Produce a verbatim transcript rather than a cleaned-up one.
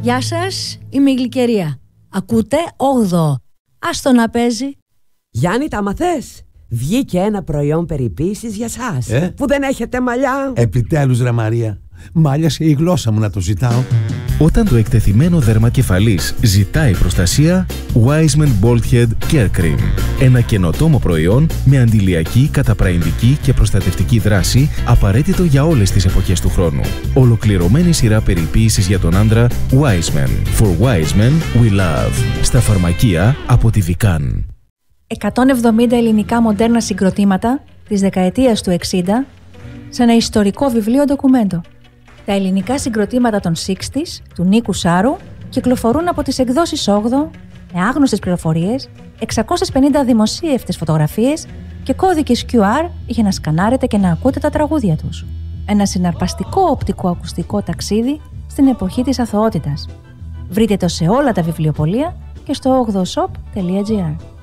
Γεια σας, είμαι η Γλυκερία. Ακούτε όγδοο. Άστο να παίζει. Γιάννη, τα μαθες? Βγήκε ένα προϊόν περιποίησης για σας, ε? που δεν έχετε μαλλιά. Επιτέλους ρε Μαρία, μάλιασε η γλώσσα μου να το ζητάω. Όταν το εκτεθειμένο δέρμα κεφαλής ζητάει προστασία, Wiseman Bald Head Care Cream. Ένα καινοτόμο προϊόν με αντιλιακή, καταπραϊντική και προστατευτική δράση, απαραίτητο για όλες τις εποχές του χρόνου. Ολοκληρωμένη σειρά περιποίησης για τον άντρα Wiseman. For Wiseman we love. Στα φαρμακεία από τη Vican. εκατόν εβδομήντα ελληνικά μοντέρνα συγκροτήματα της δεκαετίας του εξήντα σε ένα ιστορικό βιβλίο ντοκουμέντο. Τα ελληνικά συγκροτήματα των εξήντα του Νίκου Σάρου κυκλοφορούν από τις εκδόσεις όγδοο με άγνωστες πληροφορίες, εξακόσιες πενήντα δημοσίευτες φωτογραφίες και κώδικες κιου αρ για να σκανάρετε και να ακούτε τα τραγούδια τους. Ένα συναρπαστικό οπτικό-ακουστικό ταξίδι στην εποχή της αθωότητας. Βρείτε το σε όλα τα βιβλιοπωλεία και στο όγδοο σοπ τελεία τζι αρ.